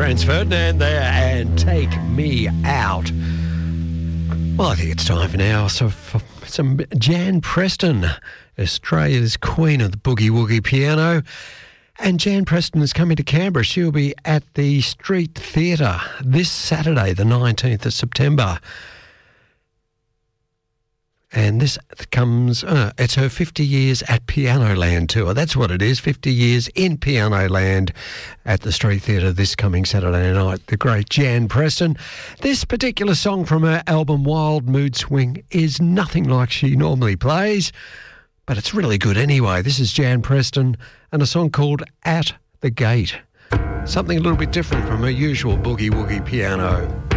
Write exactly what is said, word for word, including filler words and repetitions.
Franz Ferdinand there and Take Me Out. Well, I think it's time for now so for some Jan Preston, Australia's queen of the boogie-woogie piano. And Jan Preston is coming to Canberra. She'll be at the Street Theatre this Saturday, the nineteenth of September. And this comes, uh, it's her fifty years at Piano Land tour. That's what it is, fifty years in Piano Land at the Street Theatre this coming Saturday night. The great Jan Preston. This particular song from her album Wild Mood Swing is nothing like she normally plays, but it's really good anyway. This is Jan Preston and a song called At the Gate. Something a little bit different from her usual boogie-woogie piano.